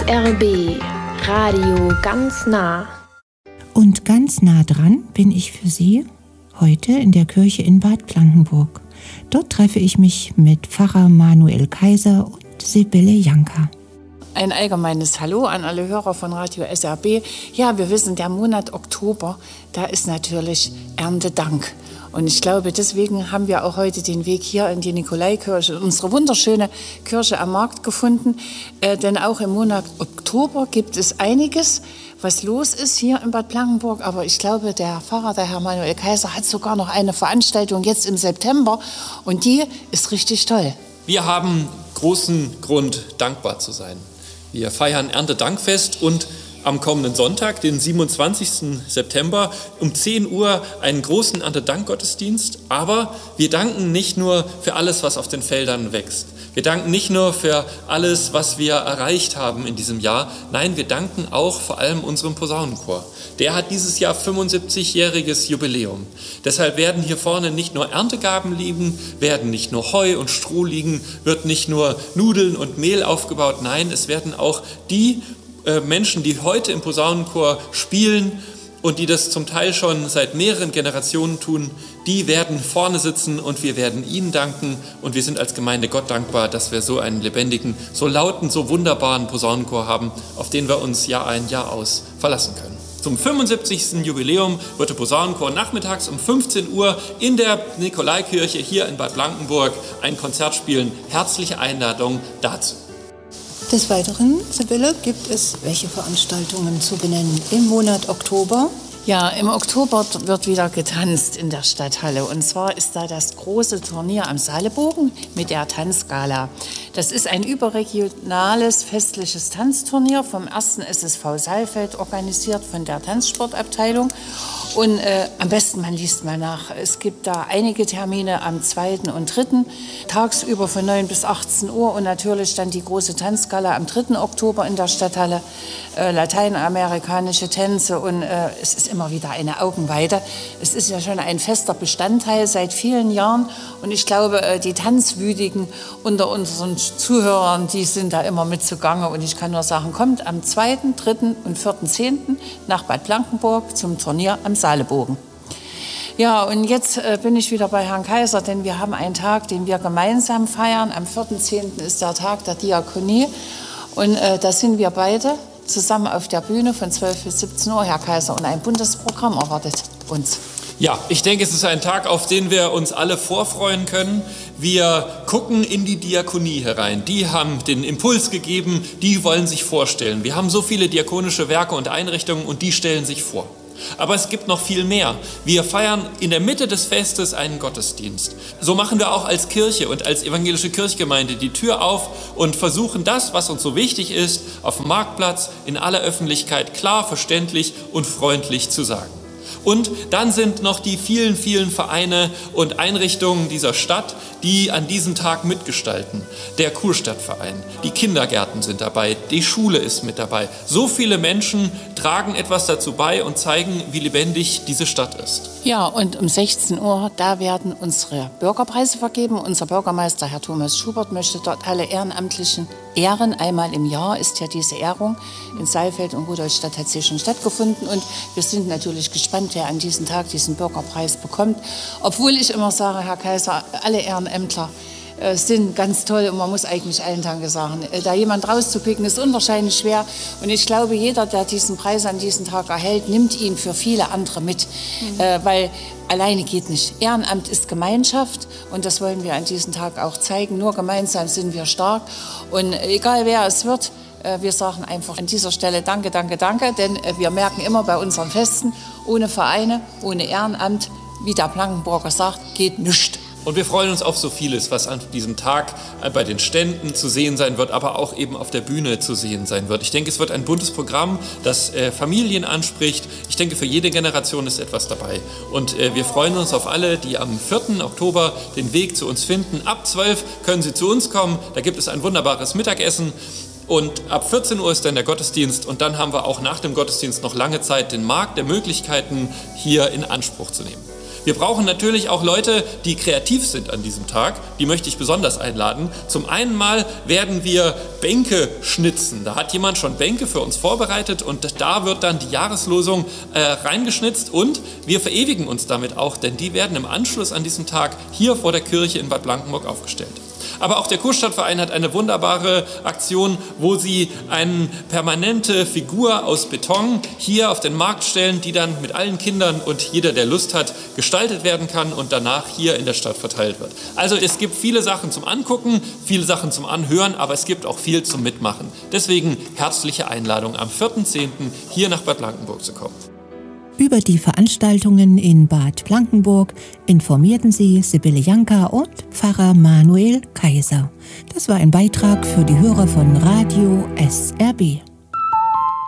SRB Radio ganz nah. Und ganz nah dran bin ich für Sie heute in der Kirche in Bad Blankenburg. Dort treffe ich mich mit Pfarrer Manuel Kaiser und Sibylle Janka. Ein allgemeines Hallo an alle Hörer von Radio SRB. Ja, wir wissen, der Monat Oktober, da ist natürlich Erntedank. Und ich glaube, deswegen haben wir auch heute den Weg hier in die Nikolaikirche, unsere wunderschöne Kirche am Markt gefunden. Denn auch im Monat Oktober gibt es einiges, was los ist hier in Bad Blankenburg. Aber ich glaube, der Pfarrer, der Herr Manuel Kaiser, hat sogar noch eine Veranstaltung jetzt im September. Und die ist richtig toll. Wir haben großen Grund, dankbar zu sein. Wir feiern Erntedankfest und am kommenden Sonntag, den 27. September, um 10 Uhr einen großen Erntedankgottesdienst. Aber wir danken nicht nur für alles, was auf den Feldern wächst. Wir danken nicht nur für alles, was wir erreicht haben in diesem Jahr. Nein, wir danken auch vor allem unserem Posaunenchor. Der hat dieses Jahr 75-jähriges Jubiläum. Deshalb werden hier vorne nicht nur Erntegaben liegen, werden nicht nur Heu und Stroh liegen, wird nicht nur Nudeln und Mehl aufgebaut. Nein, es werden auch die Menschen, die heute im Posaunenchor spielen und die das zum Teil schon seit mehreren Generationen tun, die werden vorne sitzen und wir werden ihnen danken. Und wir sind als Gemeinde Gott dankbar, dass wir so einen lebendigen, so lauten, so wunderbaren Posaunenchor haben, auf den wir uns Jahr ein, Jahr aus verlassen können. Zum 75. Jubiläum wird der Posaunenchor nachmittags um 15 Uhr in der Nikolaikirche hier in Bad Blankenburg ein Konzert spielen. Herzliche Einladung dazu. Des Weiteren, Sibylle, gibt es welche Veranstaltungen zu benennen im Monat Oktober? Ja, im Oktober wird wieder getanzt in der Stadthalle. Und zwar ist da das große Turnier am Saalebogen mit der Tanzgala. Das ist ein überregionales festliches Tanzturnier vom 1. SSV Saalfeld, organisiert von der Tanzsportabteilung. Und am besten, man liest mal nach. Es gibt da einige Termine am 2. und 3. tagsüber von 9 bis 18 Uhr und natürlich dann die große Tanzgala am 3. Oktober in der Stadthalle. Lateinamerikanische Tänze und es ist immer wieder eine Augenweide. Es ist ja schon ein fester Bestandteil seit vielen Jahren und ich glaube, die Tanzwütigen unter unseren Zuhörern, die sind da immer mit zugange und ich kann nur sagen, kommt am 2., 3. und 4.10. nach Bad Blankenburg zum Turnier am Saalebogen. Ja, und jetzt bin ich wieder bei Herrn Kaiser, denn wir haben einen Tag, den wir gemeinsam feiern. Am 4.10. ist der Tag der Diakonie und da sind wir beide zusammen auf der Bühne von 12 bis 17 Uhr, Herr Kaiser, und ein buntes Programm erwartet uns. Ja, ich denke, es ist ein Tag, auf den wir uns alle vorfreuen können. Wir gucken in die Diakonie herein. Die haben den Impuls gegeben, die wollen sich vorstellen. Wir haben so viele diakonische Werke und Einrichtungen und die stellen sich vor. Aber es gibt noch viel mehr. Wir feiern in der Mitte des Festes einen Gottesdienst. So machen wir auch als Kirche und als evangelische Kirchgemeinde die Tür auf und versuchen das, was uns so wichtig ist, auf dem Marktplatz in aller Öffentlichkeit klar, verständlich und freundlich zu sagen. Und dann sind noch die vielen, vielen Vereine und Einrichtungen dieser Stadt, die an diesem Tag mitgestalten. Der Kurstadtverein, die Kindergärten sind dabei, die Schule ist mit dabei. So viele Menschen tragen etwas dazu bei und zeigen, wie lebendig diese Stadt ist. Ja, und um 16 Uhr, da werden unsere Bürgerpreise vergeben. Unser Bürgermeister, Herr Thomas Schubert, möchte dort alle Ehrenamtlichen ehren. Einmal im Jahr ist ja diese Ehrung. In Saalfeld und Rudolstadt hat sie schon stattgefunden. Und wir sind natürlich gespannt, wer an diesem Tag diesen Bürgerpreis bekommt. Obwohl ich immer sage, Herr Kaiser, alle Ehrenämtler sind ganz toll und man muss eigentlich allen Danke sagen. Da jemand rauszupicken, ist unwahrscheinlich schwer. Und ich glaube, jeder, der diesen Preis an diesem Tag erhält, nimmt ihn für viele andere mit. Weil alleine geht nicht. Ehrenamt ist Gemeinschaft und das wollen wir an diesem Tag auch zeigen. Nur gemeinsam sind wir stark. Und egal wer es wird, wir sagen einfach an dieser Stelle Danke, Danke, Danke. Denn wir merken immer bei unseren Festen, ohne Vereine, ohne Ehrenamt, wie der Blankenburger sagt, geht nichts. Und wir freuen uns auf so vieles, was an diesem Tag bei den Ständen zu sehen sein wird, aber auch eben auf der Bühne zu sehen sein wird. Ich denke, es wird ein buntes Programm, das Familien anspricht. Ich denke, für jede Generation ist etwas dabei. Und wir freuen uns auf alle, die am 4. Oktober den Weg zu uns finden. Ab 12 können sie zu uns kommen. Da gibt es ein wunderbares Mittagessen. Und ab 14 Uhr ist dann der Gottesdienst und dann haben wir auch nach dem Gottesdienst noch lange Zeit, den Markt der Möglichkeiten hier in Anspruch zu nehmen. Wir brauchen natürlich auch Leute, die kreativ sind an diesem Tag. Die möchte ich besonders einladen. Zum einen mal werden wir Bänke schnitzen. Da hat jemand schon Bänke für uns vorbereitet und da wird dann die Jahreslosung reingeschnitzt und wir verewigen uns damit auch, denn die werden im Anschluss an diesen Tag hier vor der Kirche in Bad Blankenburg aufgestellt. Aber auch der Kurstadtverein hat eine wunderbare Aktion, wo sie eine permanente Figur aus Beton hier auf den Markt stellen, die dann mit allen Kindern und jeder, der Lust hat, gestaltet werden kann und danach hier in der Stadt verteilt wird. Also es gibt viele Sachen zum Angucken, viele Sachen zum Anhören, aber es gibt auch viel zum Mitmachen. Deswegen herzliche Einladung, am 4.10. hier nach Bad Blankenburg zu kommen. Über die Veranstaltungen in Bad Blankenburg informierten sie Sibylle Janka und Pfarrer Manuel Kaiser. Das war ein Beitrag für die Hörer von Radio SRB.